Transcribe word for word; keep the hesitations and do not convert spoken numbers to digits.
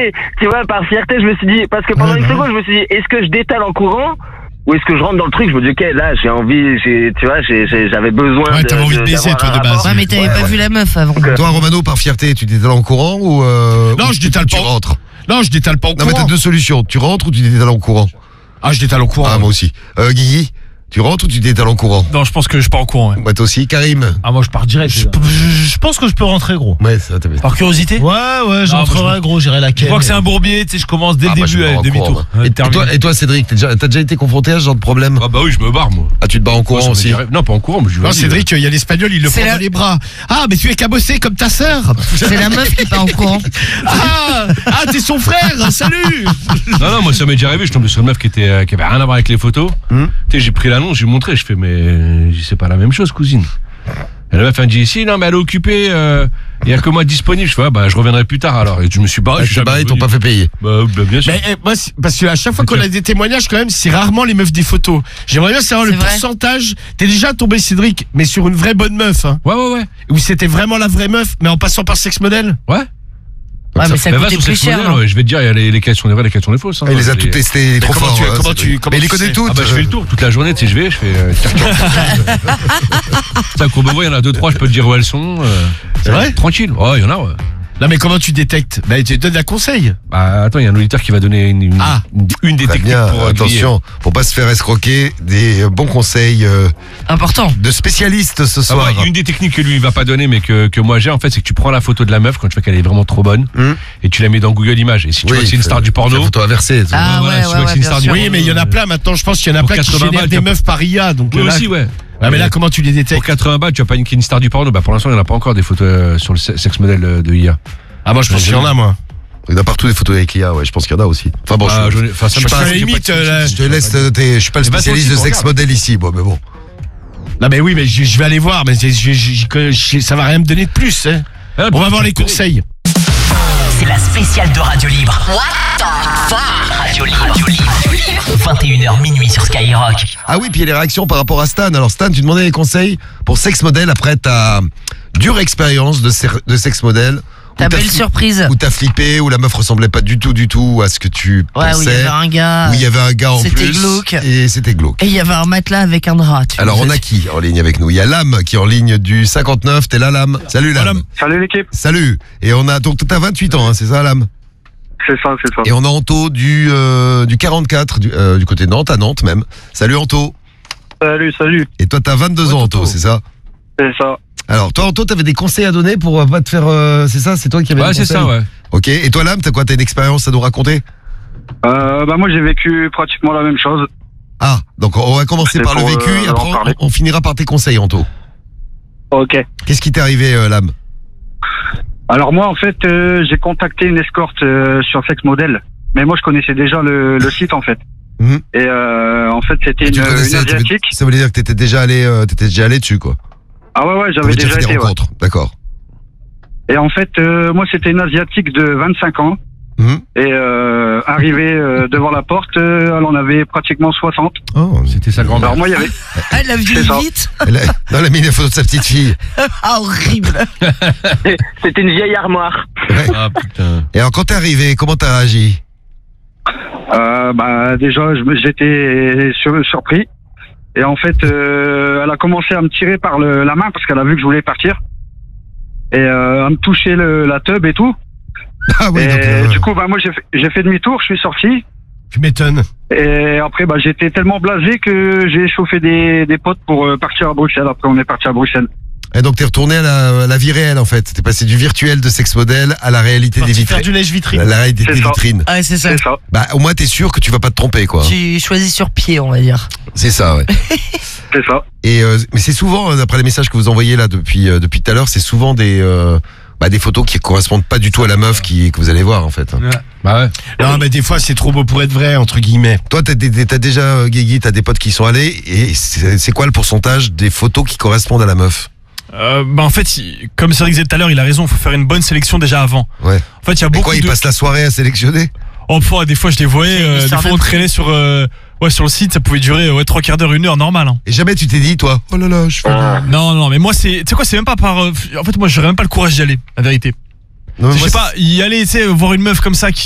fierté, tu vois, par fierté, je me suis dit, parce que pendant Ouais, une bah. seconde, je me suis dit, est-ce que je détale en courant ou est-ce que je rentre dans le truc? Je me dis, ok, là, j'ai envie, j'ai, tu vois, j'ai, j'ai, j'avais besoin Ouais, de. t'avais envie de baiser, d'avoir toi, un de base. rapport. Ouais, mais t'avais Ouais, pas ouais. vu la meuf avant. Toi, Romano, par fierté, tu détales en courant ou euh, Non, ou je détale tu pas. rentres. Non, je détale pas en Non, mais courant. t'as deux solutions. Tu rentres ou tu détales en courant? Ah, je détale en courant. Ah, moi aussi. Euh, Guigui, tu rentres ou tu détales en courant? Non, je pense que je pars en courant. Ouais, Bah, toi aussi. Karim? ah, moi je pars direct. Je, je- je pense que je peux rentrer, gros. Ouais, ça t'avait. Par curiosité. Ouais, ouais, moi, j'entrerai, je- gros, j'irai la Je ken. vois que c'est un bourbier, tu sais, je commence dès Ah, le moi, je début me à barre en demi-tour. courant, moi. Ouais, Et, et terminé. toi, et toi, Cédric, t'as déjà, t'as déjà été confronté à ce genre de problème? Ah bah oui, je me barre, moi. Ah, tu te barres en Moi, courant ça m'est aussi? arrivé- Non, pas en courant, mais je Non, vais Cédric, il y a l'espagnol, il le C'est prend la- dans les bras. Ah, mais tu es cabossé comme ta sœur. C'est la meuf qui part en courant. Ah, ah t'es son frère, salut. Non, non, moi ça m'est déjà arrivé, je suis tombé sur une meuf qui, était, euh, qui avait rien à voir avec les photos. Hmm. Tu sais, j'ai pris l'annonce, j'ai montré, je fais, mais c'est pas la même chose, cousine. Et la meuf elle me dit, si, non, mais elle est occupée, euh, il y a que moi disponible. Je fais, ah, bah je reviendrai plus tard alors. Et je me suis barré. Ah, je suis tu t'es barré, ils jamais t'ont pas revenu. fait payer. Bah, bah, bien sûr. Mais eh, moi, c'est- parce qu'à chaque fois qu'on a des témoignages, quand même, c'est rarement les meufs des photos. J'aimerais bien savoir C'est le vrai. pourcentage. T'es déjà tombé, Cédric, mais sur une vraie bonne meuf, hein. Ouais, ouais, ouais. Où c'était vraiment la vraie meuf, mais en passant par sexe modèle. Ouais. Ouais, mais ça Mais va coûtait sur plus sex cher. model, hein. ouais, je vais te dire, il y a les, les questions des vraies, les questions des fausses. hein. Ah, il les a Les- toutes testées, il est trop comment fort. tu- hein, comment c'est- tu- comment Mais il les tu connaît sais toutes. Ah bah je fais le tour toute la journée, tu sais, je vais, je fais. Euh, tac, tac. Ça, Courbevoie, il y en a deux, trois, je peux te dire où elles sont. euh, C'est vrai Tranquille. Oh, il y en a, ouais. Non, mais comment tu détectes? Bah, tu donnes un conseil. Bah attends, il y a un auditeur qui va donner une, une, Ah. une, une des Très techniques bien, pour euh, attention, pour pas se faire escroquer, des euh, bons conseils euh, Important. de spécialistes ce Ah soir. ouais, une des techniques que lui il va pas donner mais que, que moi j'ai en fait c'est que tu prends la photo de la meuf quand tu vois qu'elle est vraiment trop bonne Hum. et tu la mets dans Google Images et si tu Oui, vois que c'est une star du porno La photo inversée. ça. Ah voilà, ouais, si tu ouais, vois que ouais, c'est une bien star du sûr. Oui, mais il y en a plein maintenant, je pense qu'il y en a Pour plein qui quatre-vingts génèrent balles, des tu meufs par I A. Donc oui là, aussi ouais. Ouais, mais là, comment tu les Pour détectes? quatre-vingts balles tu vas pas une, une star du porno bah pour l'instant il n'y en a pas encore des photos euh, sur le se- sex model euh, de I A. Ah, moi, je pense qu'il y en a, moi. Il y en a partout des photos avec l'I A, ouais, je pense qu'il y en a aussi. Enfin bon, Ah, je, j'en ai- enfin, ça je me suis pas- choque, à la j'ai limite, pas de- euh, je te laisse, euh, t'es- je suis pas le Eh ben, toi spécialiste aussi, de tu sex regardes. model ici, bon, mais bon. Non, mais oui, mais je, je vais aller voir, mais je- je- je- je- ça va rien me donner de plus, hein. Ah, On va tu- voir les tu- conseils. C'est la spéciale de Radio Libre. What the fuck Radio Libre. Radio Libre. vingt et une heures minuit sur Skyrock. Ah oui, puis il y a les réactions par rapport à Stan. Alors Stan, tu demandais des conseils pour sex model après ta dure expérience de, ser- de sex model. Ta où t'as belle fli- surprise. Où t'as flippé, où la meuf ressemblait pas du tout, du tout à ce que tu Ouais, où il y pensais. avait un gars. Où il y avait un gars en C'était plus. glauque. Et c'était glauque. Et il y avait un matelas avec un drap. Tu Alors vois. on a qui en ligne avec nous? Il y a Lame qui est en ligne du cinquante-neuf. T'es là, Lame? Salut Lame. Lame. Salut l'équipe. Salut. Et on a donc t'as vingt-huit ans, hein, c'est ça, Lame? C'est ça, c'est ça. Et on a Anto du euh, du quarante-quatre du, euh, du côté de Nantes, à Nantes même. Salut Anto. Salut, salut. Et toi t'as vingt-deux ans, Anto, c'est ça? C'est ça. Alors toi Anto, t'avais des conseils à donner pour euh, pas te faire euh, c'est ça, c'est toi qui avais Ouais des c'est conseils ça ouais. Ok. Et toi Lame, t'as quoi? T'as une expérience à nous raconter? Euh, bah moi j'ai vécu pratiquement la même chose. Ah, donc on va commencer C'est par le pour, vécu euh, et après en on, parler. on finira par tes conseils, Anto. Ok. Qu'est-ce qui t'est arrivé, euh, Lame? Alors moi en fait euh, j'ai contacté une escorte euh, sur Sex Model, mais moi je connaissais déjà le, le site en fait. Mhm. Et euh, en fait c'était Ah, une, tu le une connaissais, ça veut- asiatique. Ça voulait dire que t'étais déjà allé, euh, t'étais déjà allé dessus, quoi. Ah ouais ouais j'avais T'avais déjà déjà fait des été. Ouais. rencontres, d'accord. Et en fait euh, moi c'était une asiatique de vingt-cinq ans. Mhm. Et euh, arrivé euh, devant la porte, euh, elle en avait pratiquement soixante. Oh, C'était sa grand-mère. Alors moi il y avait. Ah, elle a C'est vu ça. vite. elle a, non, elle a mis les photos de sa petite fille. Ah, horrible. C'était une vieille armoire. Ah putain. Et alors quand t'es arrivé, comment t'as réagi? Euh, bah déjà je me j'étais sur, surpris et en fait euh, elle a commencé à me tirer par le, la main parce qu'elle a vu que je voulais partir et euh, à me toucher le, la tub et tout. Ah oui, et donc euh, du coup bah moi j'ai fait, j'ai fait demi-tour, je suis sorti Tu m'étonnes. et après bah j'étais tellement blasé que j'ai chauffé des, des potes pour euh, partir à Bruxelles. Après on est parti à Bruxelles. et donc t'es retourné à la, à la vie réelle en fait. T'es passé du virtuel de sex model à la réalité des Parti faire vitrines. du lèche-vitrine. La, la réalité C'est des ça. vitrines. Ouais, c'est ça. C'est ça. Bah au moins t'es sûr que tu vas pas te tromper, quoi. Tu choisis sur pied, on va dire. C'est ça, ouais. C'est ça. Et euh, mais c'est souvent, euh, d'après les messages que vous envoyez là depuis euh, depuis tout à l'heure, c'est souvent des euh, bah, des photos qui correspondent pas du tout à la meuf qui que vous allez voir en fait. Ouais. Bah ouais. Non, mais des fois, c'est trop beau pour être vrai, entre guillemets. Toi, t'as, des- t'as déjà, euh, Guigui, t'as des potes qui sont allés et c'est, c'est quoi le pourcentage des photos qui correspondent à la meuf? Euh, bah en fait, il- comme Cédric disait tout à l'heure, il a raison, il faut faire une bonne sélection déjà avant. Ouais. En fait, il y a Mais beaucoup quoi, ils de... passent la soirée à sélectionner? Oh, fois, des fois, je les voyais, C'est une euh, des histoire fois, de on prix. traînait sur, euh, ouais, sur le site, ça pouvait durer ouais, trois quarts d'heure, une heure, normal. Hein. Et jamais tu t'es dit, toi, oh là là, je fais. Non, non, mais moi, c'est, tu sais quoi, c'est même pas par. euh, En fait, moi, j'aurais même pas le courage d'y aller, la vérité. Non, mais Je moi, sais pas, y aller, tu sais, voir une meuf comme ça qui.